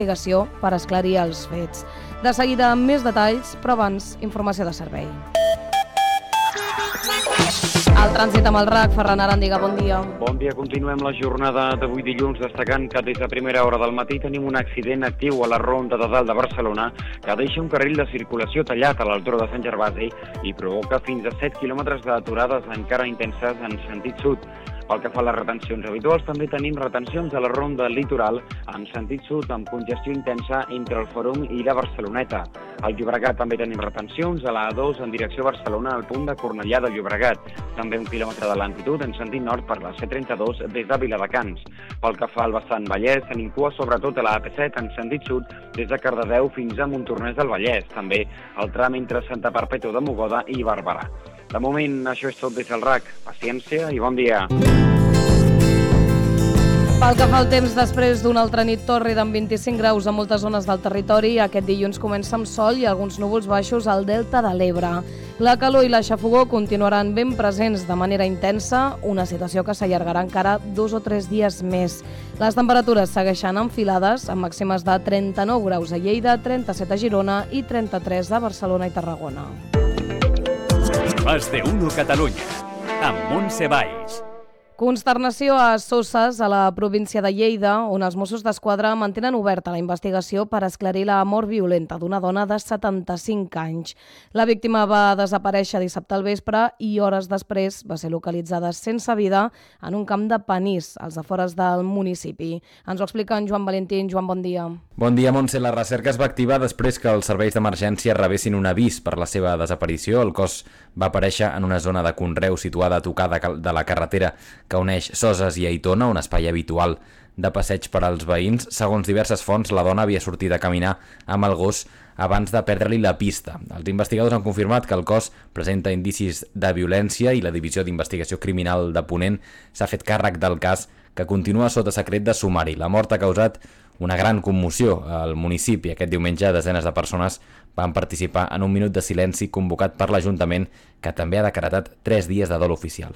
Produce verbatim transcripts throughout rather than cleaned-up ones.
investigació per esclarir els fets. De seguida, amb més detalls, però abans, informació de servei. El trànsit amb el R A C, Ferran Arandiga, bon dia. Bon dia, continuem la jornada d'avui dilluns destacant que des de primera hora del matí tenim un accident actiu a la Ronda de Dalt de Barcelona que deixa un carril de circulació tallat a l'altura de Sant Gervasi i provoca fins a set quilòmetres d'aturades encara intenses en sentit sud. Pel que fa a les retencions habituals, també tenim retencions a la Ronda Litoral en sentit sud amb congestió intensa entre el Fòrum i la Barceloneta. Al Llobregat també tenim retencions a la A dos en direcció a Barcelona al punt de Cornellà de Llobregat. També un quilòmetre de lentitud en sentit nord per la C trenta-dos des de Viladecans. Pel que fa al vessant Vallès, tenim cua sobretot a la A P set en sentit sud des de Cardedeu fins a Montornès del Vallès. També el tram entre Santa Perpètua de Mogoda i Barberà. De moment, això és tot des del R A C. Paciència i bon dia. Pel que fa al temps, després d'una altra nit tòrrida amb vint-i-cinc graus a moltes zones del territori, aquest dilluns comença amb sol i alguns núvols baixos al delta de l'Ebre. La calor i la xafogor continuaran ben presents de manera intensa, una situació que s'allargarà encara dos o tres dies més. Les temperatures segueixen enfilades, amb màximes de trenta-nou graus a Lleida, trenta-set a Girona i trenta-tres a Barcelona i Tarragona. Más de uno Catalunya, amb Montse Valls. Consternació a Soses, a la província de Lleida, on els Mossos d'Esquadra mantenen oberta la investigació per esclarir la mort violenta d'una dona de setanta-cinc anys. La víctima va desaparèixer dissabte al vespre i hores després va ser localitzada sense vida en un camp de panís, als afores del municipi. Ens ho explica en Joan Valentín. Joan, bon dia. Bon dia, Montse. La recerca es va activar després que els serveis d'emergència rebessin un avís per la seva desaparició. El cos va aparèixer en una zona de conreu situada a tocar de la carretera que uneix Soses i Aitona, un espai habitual de passeig per als veïns. Segons diverses fonts, la dona havia sortit a caminar amb el gos abans de perdre-li la pista. Els investigadors han confirmat que el cos presenta indicis de violència i la Divisió d'Investigació Criminal de Ponent s'ha fet càrrec del cas, que continua sota secret de sumari. La mort ha causat una gran commoció al municipi. Aquest diumenge, desenes de persones van participar en un minut de silenci convocat per l'Ajuntament, que també ha decretat tres dies de dol oficial.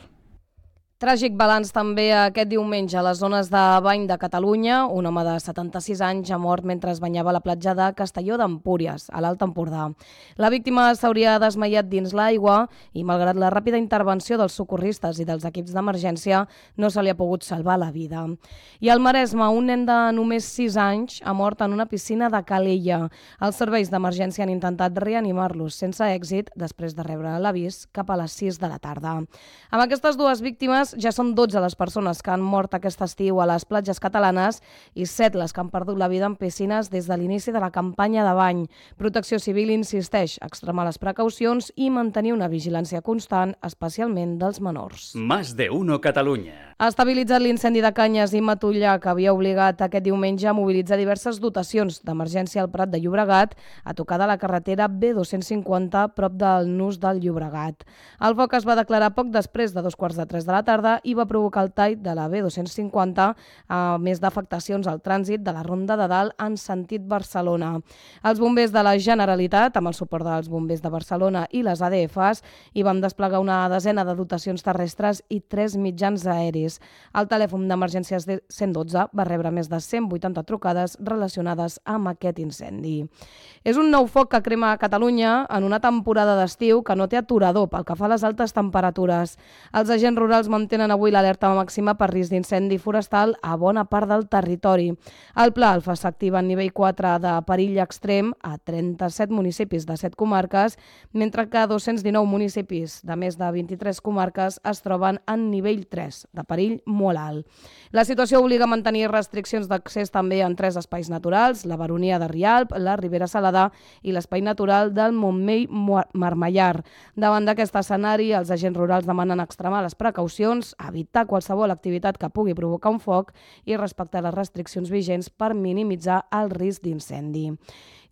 Tràgic balanç també aquest diumenge a les zones de Bany de Catalunya. Un home de setanta-sis anys ha mort mentre es banyava a la platja de Castelló d'Empúries, a l'Alt Empordà. La víctima s'hauria desmaiat dins l'aigua i, malgrat la ràpida intervenció dels socorristes i dels equips d'emergència, no se li ha pogut salvar la vida. I al Maresme, un nen de només sis anys ha mort en una piscina de Calella. Els serveis d'emergència han intentat reanimar-los sense èxit després de rebre l'avís cap a les sis de la tarda. Amb aquestes dues víctimes, ja són dotze les persones que han mort aquest estiu a les platges catalanes i set les que han perdut la vida en piscines des de l'inici de la campanya de bany. Protecció Civil insisteix a extremar les precaucions i mantenir una vigilància constant, especialment dels menors. Más de uno Catalunya. Ha estabilitzat l'incendi de Canyes i Matollà, que havia obligat aquest diumenge a mobilitzar diverses dotacions d'emergència al Prat de Llobregat, a tocar de la carretera B dos-cents cinquanta, prop del nus del Llobregat. El foc es va declarar poc després de dos quarts de tres de la tarda i va provocar el tall de la B dos-cents cinquanta, a més d'afectacions al trànsit de la Ronda de Dalt en sentit Barcelona. Els bombers de la Generalitat, amb el suport dels bombers de Barcelona i les A D Fs, hi van desplegar una desena de dotacions terrestres i tres mitjans aeris. El telèfon d'emergències cent dotze va rebre més de cent vuitanta trucades relacionades amb aquest incendi. És un nou foc que crema a Catalunya en una temporada d'estiu que no té aturador pel que fa a les altes temperatures. Els agents rurals mantenen avui l'alerta màxima per risc d'incendi forestal a bona part del territori. El pla alfa s'activa en nivell quatre de perill extrem a trenta-set municipis de set comarques, mentre que dos-cents dinou municipis de més de vint-i-tres comarques es troben en nivell tres de perill molt alt. La situació obliga a mantenir restriccions d'accés també en tres espais naturals, la Baronia de Rialp, la Ribera Salada i l'espai natural del Montmell-Marmellar. Davant d'aquest escenari, els agents rurals demanen extremar les precaucions, evitar qualsevol activitat que pugui provocar un foc i respectar les restriccions vigents per minimitzar el risc d'incendi.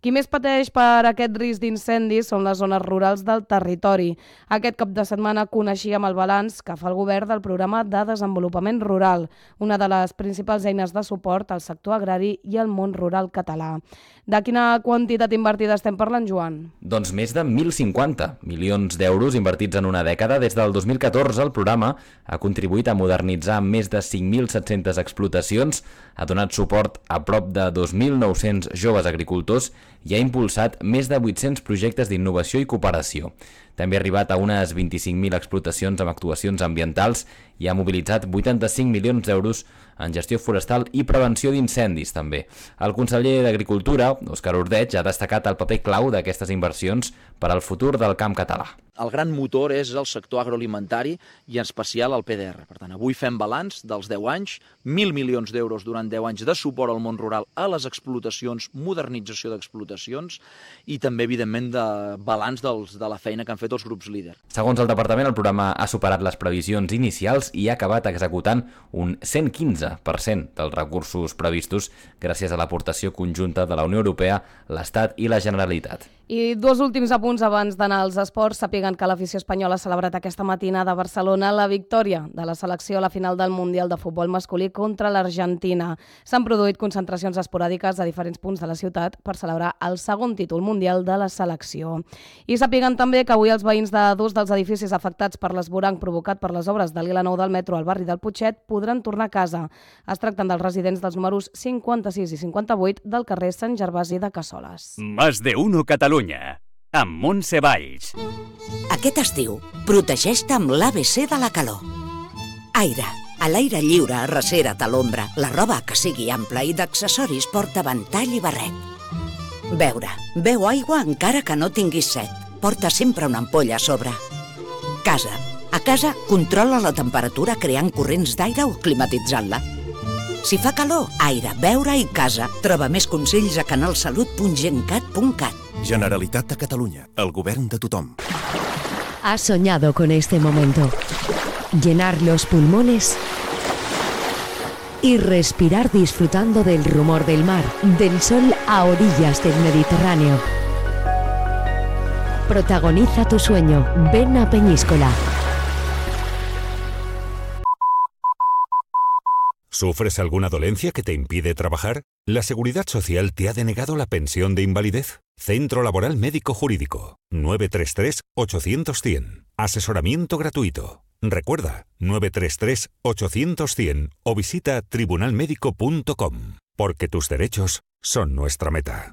Qui més pateix per aquest risc d'incendis són les zones rurals del territori. Aquest cap de setmana coneixíem el balanç que fa el govern del programa de desenvolupament rural, una de les principals eines de suport al sector agrari i al món rural català. De quina quantitat invertida estem parlant, Joan? Doncs més de mil cinquanta milions d'euros invertits en una dècada. Des del dos mil catorze el programa ha contribuït a modernitzar més de cinc mil set-centes explotacions, ha donat suport a prop de dos mil nou-cents joves agricultors i ha impulsat més de vuit-cents projectes d'innovació i cooperació. També ha arribat a unes vint-i-cinc mil explotacions amb actuacions ambientals i ha mobilitzat vuitanta-cinc milions d'euros en gestió forestal i prevenció d'incendis, també. El conseller d'Agricultura, Òscar Ordeig, ha destacat el paper clau d'aquestes inversions per al futur del camp català. El gran motor és el sector agroalimentari i en especial el P D R. Per tant, avui fem balanç dels deu anys, mil milions d'euros durant deu anys de suport al món rural a les explotacions, modernització d'explotacions i també, evidentment, de balanç dels, de la feina que han fet els grups líder. Segons el departament, el programa ha superat les previsions inicials i ha acabat executant un cent quinze per cent dels recursos previstos gràcies a l'aportació conjunta de la Unió Europea, l'Estat i la Generalitat. I dos últims apunts abans d'anar als esports. Sàpiguen que l'afició espanyola ha celebrat aquesta matinada a Barcelona la victòria de la selecció a la final del Mundial de Futbol masculí contra l'Argentina. S'han produït concentracions esporàdiques a diferents punts de la ciutat per celebrar el segon títol mundial de la selecció. I sàpiguen també que avui els veïns de dos dels edificis afectats per l'esvoranc provocat per les obres de l'I L nou del metro al barri del Putxet podran tornar a casa. Es tracten dels residents dels números cinquanta-sis i cinquanta-vuit del carrer Sant Gervasi de Cassoles. Más de uno Catalunya, amb Montse Valls. Aquest estiu, protegeix-te amb l'A B C de la calor. Aire, a l'aire lliure, arrecera't a l'ombra, la roba que sigui ampla i d'accessoris porta ventall i barret. Beure, beu aigua encara que no tinguis set, porta sempre una ampolla a sobre. Casa, a casa controla la temperatura creant corrents d'aire o climatitzant-la. Si fa calor, aire, beure i casa. Troba més consells a canalsalut punt gencat punt cat. Generalitat de Catalunya, el govern de tothom. Has soñado con este momento. Llenar los pulmones y respirar disfrutando del rumor del mar, del sol a orillas del Mediterráneo. Protagoniza tu sueño. Ven a Peñíscola. ¿Sufres alguna dolencia que te impide trabajar? ¿La Seguridad Social te ha denegado la pensión de invalidez? Centro Laboral Médico Jurídico. nueve tres tres, ocho cero cero, cien. Asesoramiento gratuito. Recuerda, nueve tres tres, ocho cero cero, cien o visita tribunal médico punto com. Porque tus derechos son nuestra meta.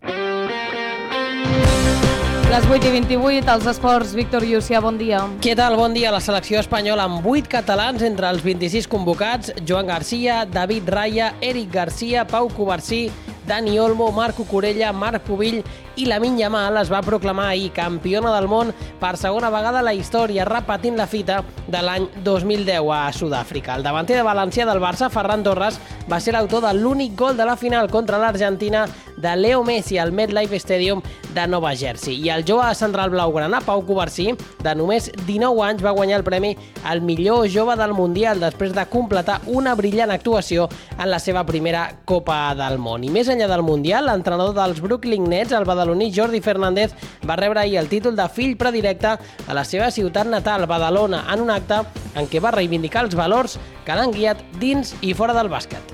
Les vuit i vint-i-vuit, als esports. Víctor Llucià, bon dia. Què tal? Bon dia. La selecció espanyola amb vuit catalans entre els vint-i-sis convocats: Joan Garcia, David Raya, Eric Garcia, Pau Covarsí, Dani Olmo, Marco Corella, Marc Pubill i Lamine Yamal es va proclamar ahir campiona del món per segona vegada a la història, repetint la fita de l'any dos mil deu a Sud-àfrica. El davanter de València del Barça, Ferran Torres, va ser l'autor de l'únic gol de la final contra l'Argentina de Leo Messi al MetLife Stadium de Nova Jersey. I el jove central blaugrana, Pau Covarsí, de només dinou anys, va guanyar el premi al millor jove del Mundial després de completar una brillant actuació en la seva primera Copa del Món. I més enllà del Mundial, l'entrenador dels Brooklyn Nets, el badaloní Jordi Fernández, va rebre ahir el títol de fill predilecte a la seva ciutat natal, Badalona, en un acte en què va reivindicar els valors que l'han guiat dins i fora del bàsquet.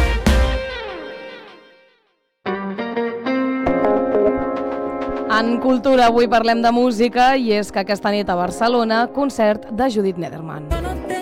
En cultura avui parlem de música i és que aquesta nit a Barcelona, concert de Judith Nederman.